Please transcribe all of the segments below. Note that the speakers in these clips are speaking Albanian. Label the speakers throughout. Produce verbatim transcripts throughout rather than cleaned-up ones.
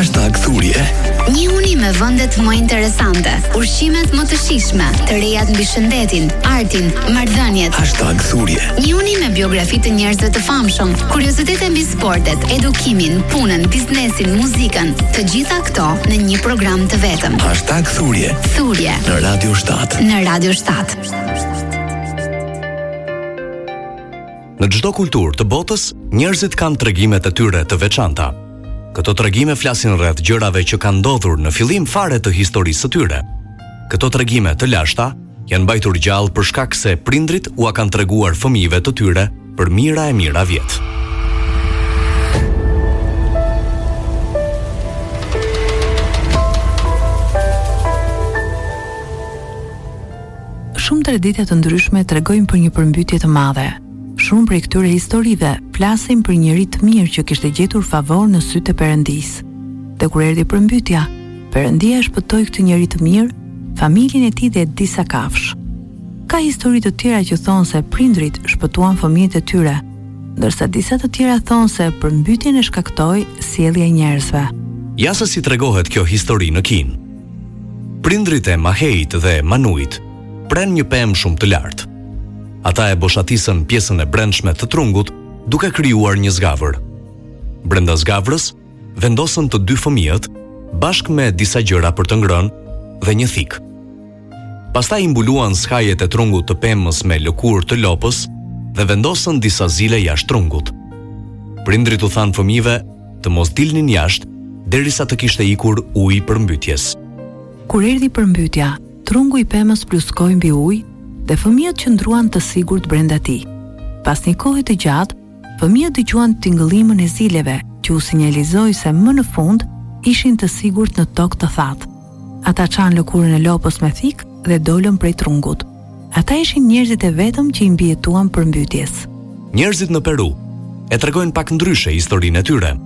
Speaker 1: Hashtag thurje.
Speaker 2: Njihuni me vendet më interesante, ushqimet më të shijshme, të rejat mbi shëndetin, artin, marrëdhëniet.
Speaker 1: Hashtag thurje.
Speaker 2: Njihuni me biografi të njerëzve të famshëm, kuriozitete mbi sportet, edukimin, punën, biznesin, muzikën, të gjitha këto në një program të vetëm.
Speaker 1: Hashtag thurje.
Speaker 2: Thurje
Speaker 1: Në Radio shtatë.
Speaker 2: në Radio shtatë.
Speaker 3: Në çdo kulturë të botës, njerëzit kanë tregimet e tyre të veçanta. Këto tregime flasin rreth gjërave që kanë ndodhur në fillim fare të historisë së tyre. Këto tregime të lashta janë mbajtur gjallë për shkak se prindrit ua kanë treguar fëmijëve të tyre për mira e mira vjet.
Speaker 4: Shumë tradite të ndryshme tregojnë për një përmbytje të madhe. Shumë prej këtyre historive flasin për njëri të mirë që kishte gjetur favor në sytë e Perëndisë. Dhe kur erdhi përmbytja, Perëndia e shpëtoi këtë njeri të mirë, familjen e tij dhe disa kafsh. Ka histori të tjera që thonë se prindrit shpëtuan fëmijët e tyre, ndërsa disa të tjera thonë se përmbytjen e shkaktoi sjellja e njerëzve.
Speaker 3: Ja se si tregohet kjo histori në Kinë. Prindrit e Mahejit dhe Manuit pren një pemë shumë të lartë. Ata e boshatisën pjesën e brendshme të trungut duke krijuar një zgavër. Brenda zgavrës vendosën të dy fëmijët bashkë me disa gjëra për të ngrënë dhe një thik. Pastaj i mbuluan skajet e trungut të pemës me lëkurë të lopës dhe vendosën disa zile jashtë trungut. Prindrit u thanë fëmijëve të mos dilnin jashtë derisa të kishte ikur uji përmbytjes.
Speaker 4: Kur erdhi përmbytja, trungu i pemës pluskoi mbi ujë dhe fëmijët qëndruan të sigurt brenda tij. Pas një kohe të gjatë, fëmijët dëgjuan tingëllimën e zileve, që u sinjalizoi se më në fund ishin të sigurt në tokë të thatë. Ata çan lëkurën e lopës me thik dhe dolën prej trungut. Ata ishin njerëzit e vetëm që i mbijetuan përmbytjes.
Speaker 3: Njerëzit në Peru e tregojnë pak ndryshe historinë e tyre.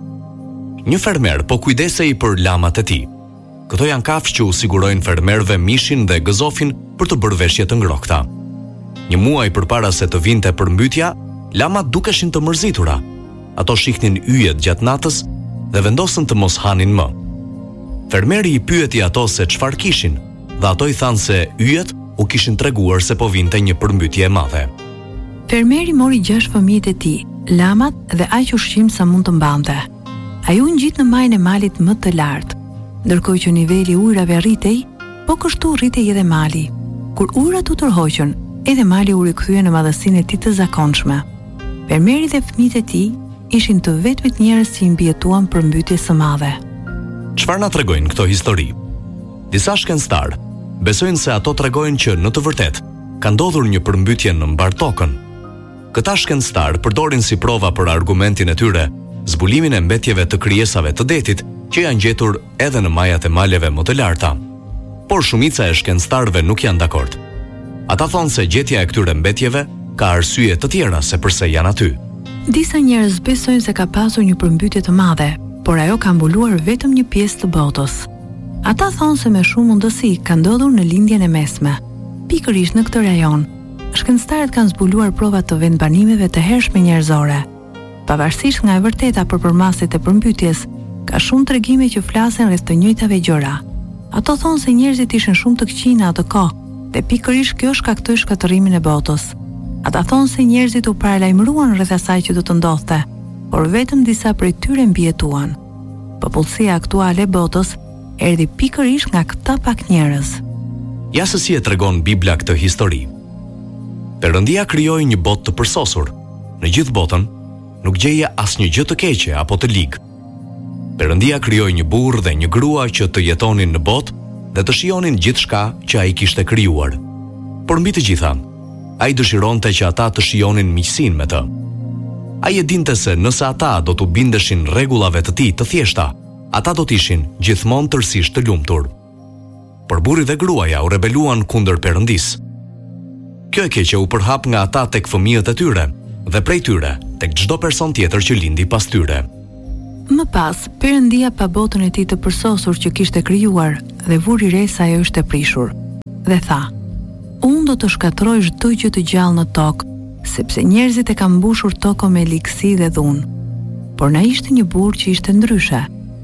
Speaker 3: Një fermer po kujdesej për lamat e tij. Këto janë kafshë që u sigurojnë fermerëve mishin dhe gëzofin për të bërë veshje të ngrohta. Një muaj përpara se të vinte përmbytja, lamat dukeshin të mërzitura. Ato shihnin yjet gjatë natës dhe vendosën të mos hanin më. Fermeri i pyeti ato se çfarë kishin, dhe ato i thanë se yjet u kishin treguar se po vinte një përmbytje e madhe.
Speaker 4: Fermeri mori gjashtë fëmijët e tij, lamat dhe aq ushqim sa mund të mbante. Ai u ngjit në majën e malit më të lartë, ndërkohë që niveli i ujrave rritej, po kështu rritej edhe mali. Kur ujrat u tërhoqën, edhe mali u rikthye në madhësinë e tij të zakonshme. Fermeri dhe fëmijët e tij ishin të vetmit njerëz që i mbijetuan përmbytjes së madhe.
Speaker 3: Çfarë na tregojnë këto histori? Disa shkencëtar besojnë se ato tregojnë që në të vërtetë ka ndodhur një përmbytje në mbar tokën. Këta shkencëtar përdorin si prova për argumentin e tyre zbulimin e mbetjeve të krijesave të detit që janë gjetur edhe në majat e maleve më të larta. Por shumica e shkencëtarëve nuk janë dakord. Ata thonë se gjetja e këtyre mbetjeve ka arsye të tjera se pse janë aty.
Speaker 4: Disa njerëz besojnë se ka pasur një përmbytje të madhe, por ajo ka mbuluar vetëm një pjesë të botës. Ata thonë se me shumë mundësi ka ndodhur në lindjen e mesme. Pikërisht në këtë rajon, shkencëtarët kanë zbuluar prova të vendbanimeve të hershme njerëzore. Pavarësisht nga e vërteta për përmasjet e përmbytjes, ka shumë tregime që flasin rreth të njëjtave gjëra. Ato thonë se njerëzit ishin shumë të këqij në atë kohë, dhe pikërisht kjo shkaktoi shkatërimin e botës. Ata thonë se njerëzit u paralajmëruan rreth asaj që do të ndodhte, por vetëm disa prej tyre mbijetuan. Popullsia aktuale e botës erdhi pikërisht nga këta pak njerëz.
Speaker 3: Ja se si e tregon Bibla këtë histori. Perëndia krijoi një botë të përsosur. Në gjithë botën nuk gjeje asnjë gjë të keqe apo të ligë. Perëndia krijoi një burrë dhe një grua që të jetonin në botë dhe të shijonin gjithçka që ai kishte krijuar. Por mbi të gjitha, ai dëshironte që ata të shijonin miqësinë me të. Ai e dinte se nëse ata do t'u bindeshin rregullave të tij të thjeshta, ata do të ishin gjithmonë tërësisht të lumtur. Por burri dhe gruaja u rebeluan kundër Perëndisë. Kjo e keqe u përhap nga ata tek fëmijët e tyre dhe prej tyre tek çdo person tjetër që lindi pas tyre.
Speaker 4: Më pas, Perëndia pa botën e tij të përsosur që kishte krijuar dhe vuri re se ajo ishte prishur. Dhe tha: "Unë do të shkatërroj çdo gjë të gjallë në tokë, sepse njerëzit e kanë mbushur tokën me ligësi dhe dhunë." Por na ishte një burrë që ishte ndryshe.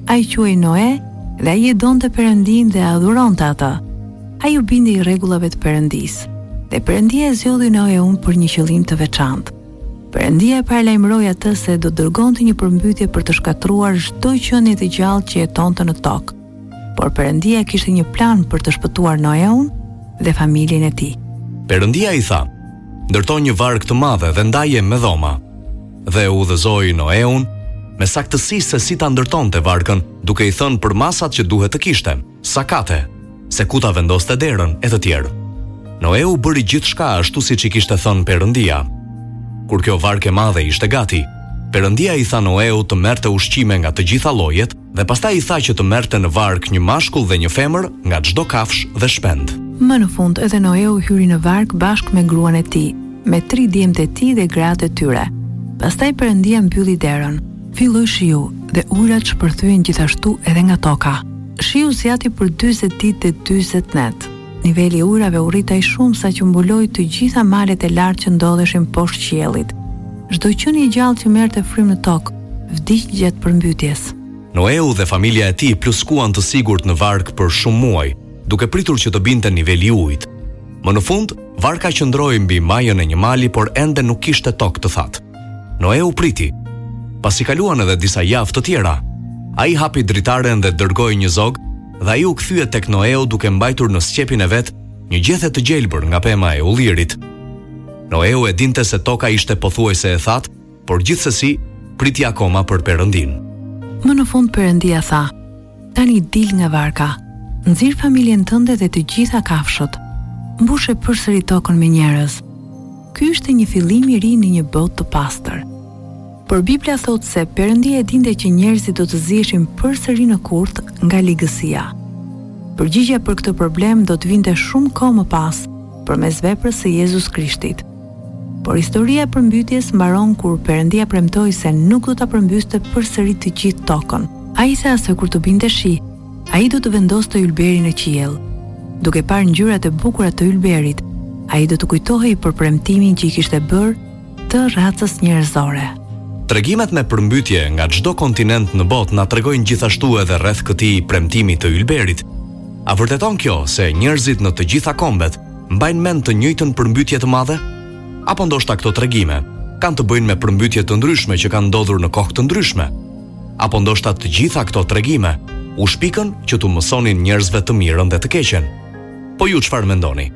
Speaker 4: Ai quhej Noe dhe ai e donte Perëndin dhe adhuronte atë. Ai u bindi i rregullave të Perëndisë. Dhe Perëndia e zgjodhi Noeun për një qëllim të veçantë. Perëndia e paralajmëroi atë se do dërgonte një përmbytje për të shkatruar çdo qenie të gjallë që jetonte në tokë. Por Perëndia kishte një plan për të shpëtuar Noeun dhe familjen e tij.
Speaker 3: Perëndia i tha: "Ndërto një varg të madhe dhe ndaje me dhoma." Dhe u udhëzoi Noeun me saktësi se si ta ndërtonte varkën, duke i thënë për masat që duhet të kishte, sakate, se ku ta vendoste derën e të tjerë. Noeu bëri gjithçka ashtu siç i kishte thënë Perëndia. Kur kjo varkë e madhe ishte gati, Perëndia i tha Noeu të merrte ushqime nga të gjitha llojet dhe pastaj i tha që të merrte në varkë një mashkull dhe një femër nga çdo kafsh dhe shpend.
Speaker 4: Më në fund edhe Noeu hyri në varkë bashkë me gruan e tij, me tri djemtë e tij dhe gratë e tyre. Pastaj Perëndia mbylli derën. Filloi shiu dhe ujrat shpërthyen gjithashtu edhe nga toka. Shiu zjati për dyzet ditë dhe dyzet net. Niveli i ujrave u rrit aq shumë sa që mbuloi të gjitha malet e lartë që ndodheshin poshtë qiellit. Çdo qenie e gjallë që merrte frymë në tokë vdiq gjatë përmbytjes.
Speaker 3: Noeu dhe familja e tij pluskuan të sigurt në varkë për shumë muaj, duke pritur që të binte niveli i ujit. Më në fund, varka qëndroi mbi majën e një mali, por ende nuk kishte tokë të thatë. Noeu priti. Pasi kaluan edhe disa javë të tjera, ai hapi dritaren dhe dërgoi një zog, dhe ai u kthye tek Noeu duke mbajtur në sqepin e vet një gjethe të gjelbër nga pema e ullirit. Noeu e dinte se toka ishte pothuajse e thatë, por gjithsesi priti akoma për Perëndin.
Speaker 4: Më në fund Perëndia tha: "Tani dil nga varka, nxirr familjen tënde dhe të gjitha kafshët, mbushe përsëri tokën me njerëz." Ky ishte një fillim i ri në një botë të pastër. Por Bibla thot se Perëndia e dinte që njerëzit do të ziheshin përsëri në kurth nga ligësia. Përgjigjja për këtë problem do të vinte shumë kohë më pas, përmes veprës së Jezus Krishtit. Por historia e përmbytjes mbaron kur Perëndia premtoi se nuk do ta përmbyste përsëri të gjithë tokën. Ai tha se kur të binte shi, ai do të vendoste ylberin në qiell. Duke parë ngjyrat e bukura të ylberit, ai do të kujtohej për premtimin që i kishte bërë të racës njerëzore.
Speaker 3: Tregimet me përmbytje nga çdo kontinent në botë na tregojnë gjithashtu edhe rreth këtij premtimi të ylberit. A vërteton kjo se njerëzit në të gjitha kombet mbajnë mend të njëjtën përmbytje të madhe? Apo ndoshta këto tregime kanë të bëjnë me përmbytje të ndryshme që kanë ndodhur në kohë të ndryshme? Apo ndoshta të gjitha këto tregime u shpikën që t'u mësonin njerëzve të mirën dhe të keqen? Po ju çfarë mendoni?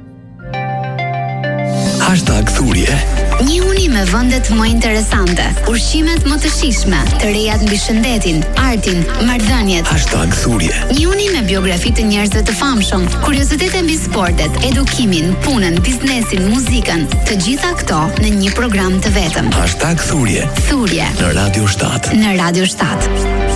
Speaker 1: Hashtag Thurje.
Speaker 2: Një uni me vendet më interesante, ushqimet më të shijshme, të rejat mbi shëndetin, artin, marrëdhëniet.
Speaker 1: Hashtag Thurje.
Speaker 2: Një uni me biografi të njerëzve të famshëm, kuriozitete mbi sportet, edukimin, punën, biznesin, muzikën, të gjitha këto në një program të vetëm.
Speaker 1: Hashtag Thurje.
Speaker 2: Thurje
Speaker 1: Në Radio shtat.
Speaker 2: Në Radio shtat.